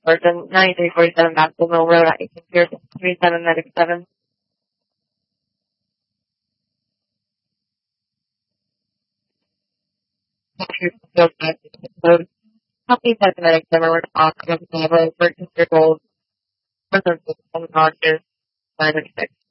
Origin 9347 Maxwell Mill Road at 1837 Medic 7. Code. Copy that the Medic 7 were off of the level, purchase your gold, present on the launches, 906.